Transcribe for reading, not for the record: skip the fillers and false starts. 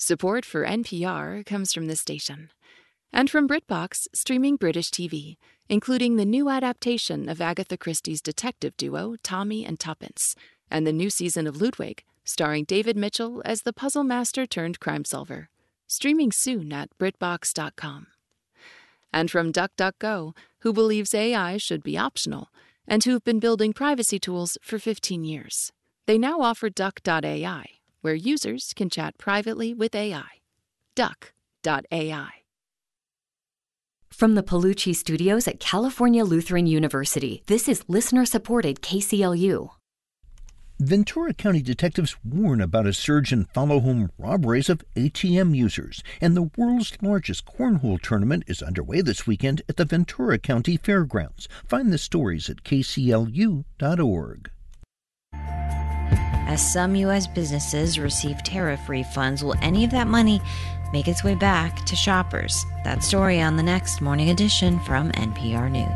Support for NPR comes from this station. And from BritBox, streaming British TV, including the new adaptation of Agatha Christie's detective duo Tommy and Tuppence, and the new season of Ludwig, starring David Mitchell as the puzzle master turned crime solver. Streaming soon at BritBox.com. And from DuckDuckGo, who believes AI should be optional, and who've been building privacy tools for 15 years. They now offer Duck.ai, where users can chat privately with AI. Duck.ai. From the Palucci Studios at California Lutheran University, this is listener-supported KCLU. Ventura County detectives warn about a surge in follow-home robberies of ATM users, and the world's largest cornhole tournament is underway this weekend at the Ventura County Fairgrounds. Find the stories at kclu.org. As some U.S. businesses receive tariff refunds, will any of that money make its way back to shoppers? That story on the next Morning Edition from NPR News.